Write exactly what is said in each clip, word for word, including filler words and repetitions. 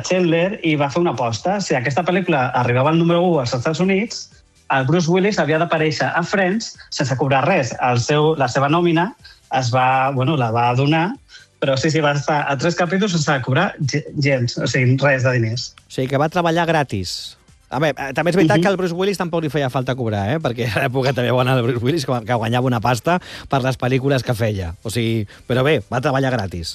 Chandler i va fer una aposta. Si aquesta pel·lícula arribava al número u als Estats Units, el Bruce Willis havia d'aparèixer a Friends sense cobrar res. El seu, la seva nòmina es va, bueno, la va donar, però sí, sí, va estar a tres capítols sense cobrar gens, o sigui, res de diners. O sigui, que va treballar gratis. A veure, també és veritat uh-huh. que al Bruce Willis tampoc li feia falta cobrar, eh? Perquè a l'època també bona el Bruce Willis que guanyava una pasta per les pel·lícules que feia. O sigui, però bé, va treballar gratis.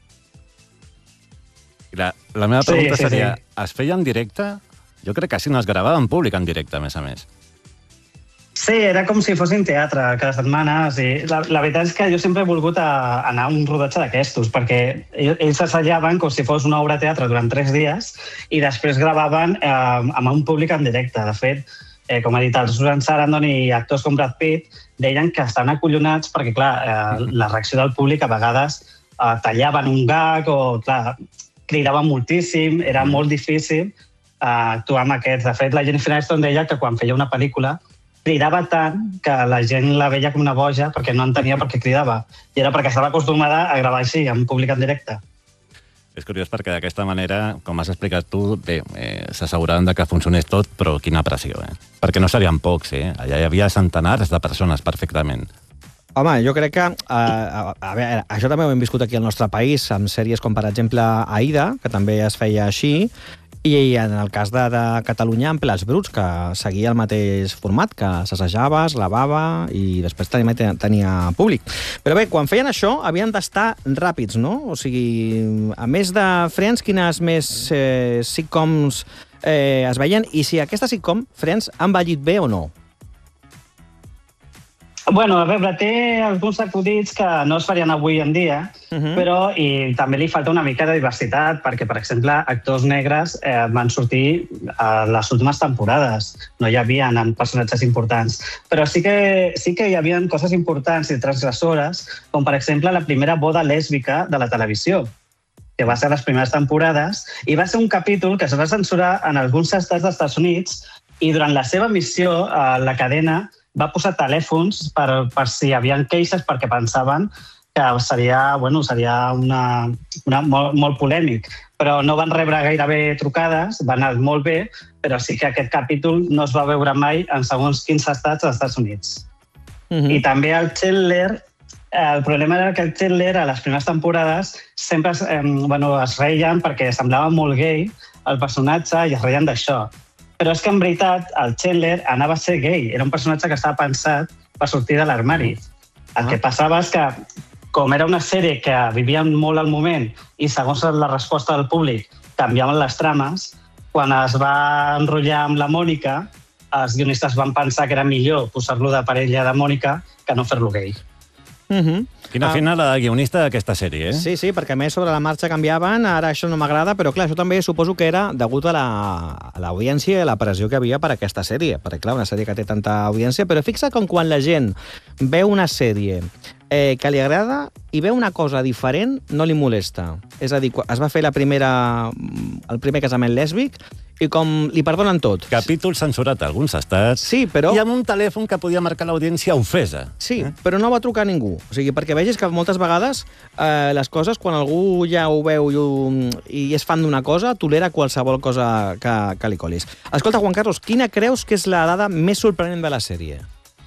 La, la meva pregunta sí, sí, seria, sí. es feia en directe? Jo crec que sí, no es gravava en públic en directe, a més a més. Sí, era com si fossin teatre cada setmana. Sí. La, la veritat és que jo sempre he volgut a, anar a un rodatge d'aquestos, perquè ells assajaven com si fos una obra de teatre durant tres dies i després gravaven eh, amb un públic en directe. De fet, eh, com ha dit el Susan Sarandon i actors com Brad Pitt, deien que estan acollonats perquè, clar, eh, la reacció del públic a vegades eh, tallaven un gag o, clar, cridaven moltíssim, era molt difícil eh, actuar amb aquests. De fet, la Jennifer Aniston deia que quan feia una pel·lícula cridava tant que la gent la veia com una boja perquè no entenia per què cridava. I era perquè estava acostumada a gravar així, en públic en directe. És curiós perquè d'aquesta manera, com has explicat tu, bé, eh, s'asseguraven de que funcionés tot, però quina pressió, eh? Perquè no serien pocs, eh? Allà hi havia centenars de persones perfectament. Home, jo crec que, uh, a, a veure, això també ho hem viscut aquí al nostre país, amb sèries com, per exemple, Aida, que també es feia així, i en el cas de, de Catalunya, amb Plats Bruts, que seguia el mateix format, que s'assajava, es lavava i després tenia, tenia públic. Però bé, quan feien això, havien d'estar ràpids, no? O sigui, a més de Friends, quines més eh, sitcoms eh, es veien? I si aquesta sitcom, Friends, ha envellit bé o no? Bueno, a veure, té alguns acudits que no es farien avui en dia, uh-huh. però i també li falta una mica de diversitat, perquè, per exemple, actors negres eh, van sortir a les últimes temporades. No hi havia personatges importants. Però sí que, sí que hi havia coses importants i transgressores, com, per exemple, la primera boda lèsbica de la televisió, que va ser les primeres temporades, i va ser un capítol que es va censurar en alguns estats dels Estats Units, i durant la seva emissió, eh, la cadena va posar telèfons per, per si hi havia queixes, perquè pensaven que seria, bueno, seria una, una, molt, molt polèmic. Però no van rebre gairebé trucades, va anar molt bé, però sí que aquest capítol no es va veure mai en segons quins estats dels Estats Units. Uh-huh. I també el Chandler, el problema era que el Chandler a les primeres temporades sempre eh, bueno, es reien perquè semblava molt gay el personatge i es reien d'això. Però és que, en veritat, el Chandler anava a ser gay. Era un personatge que estava pensat per sortir de l'armari. El que passava és que, com era una sèrie que vivia molt al moment i, segons la resposta del públic, canviaven les trames, quan es va enrotllar amb la Mònica, els guionistes van pensar que era millor posar-lo de parella de Mònica que no fer-lo gay. Uh-huh. Quina ah. fina la guionista d'aquesta sèrie, eh? Sí, sí, perquè a més sobre la marxa canviaven, ara això no m'agrada, però clar, això també suposo que era degut a l'audiència la, i a la pressió que havia per aquesta sèrie, perquè clar, una sèrie que té tanta audiència, però fixa com quan la gent veu una sèrie eh, que li agrada i veu una cosa diferent, no li molesta. És a dir, es va fer la primera, el primer casament lèsbic i com li perdonen tot. Capítol censurat a alguns estats. Sí, però... I amb un telèfon que podia marcar l'audiència ofesa. Sí, eh? Però no va trucar ningú. O sigui, perquè vegis que moltes vegades eh, les coses, quan algú ja ho veu i, ho, i és fan d'una cosa, tolera qualsevol cosa que, que li colis. Escolta, Juan Carlos, quina creus que és la dada més sorprenent de la sèrie?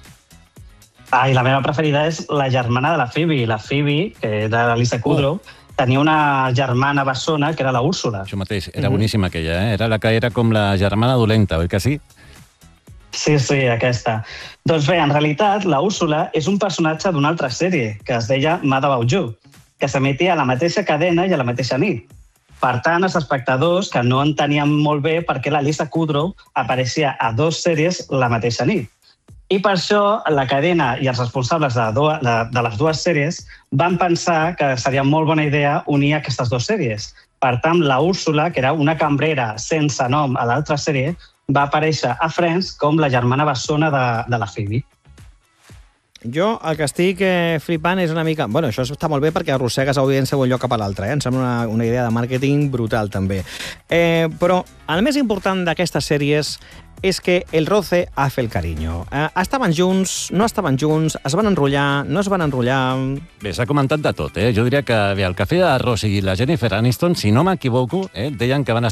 Ai, la meva preferida és la germana de la Phoebe. La Phoebe, que era l'Alissa Kudrow, oh. tenia una germana bessona, que era la Úrsula. Això mateix, era mm-hmm. boníssima aquella, eh? Era la que era com la germana dolenta, oi que sí? Sí, sí, aquesta. Doncs bé, en realitat, la Úrsula és un personatge d'una altra sèrie, que es deia Mada Baujú, que s'emetia a la mateixa cadena i a la mateixa nit. Per tant, els espectadors que no entenien molt bé per què l'Alissa Kudrow apareixia a dues sèries la mateixa nit. I per això la cadena i els responsables de, do, de, de les dues sèries van pensar que seria molt bona idea unir aquestes dues sèries. Per tant, la Úrsula, que era una cambrera sense nom a l'altra sèrie, va aparèixer a Friends com la germana bessona de, de la Phoebe. Jo el que estic eh, flipant és una mica... Bueno, això està molt bé perquè arrossegues audiència d'un lloc cap a l'altre, eh? Em sembla una, una idea de màrqueting brutal, també. Eh, però el més important d'aquestes sèries és que el roce hace el cariño. Eh, estaven junts, no estaven junts, es van enrotllar, no es van enrotllar... Bé, s'ha comentat de tot, eh? Jo diria que bé, el Cafè de Rossi i la Jennifer Aniston, si no m'equivoco, eh, deien que van estar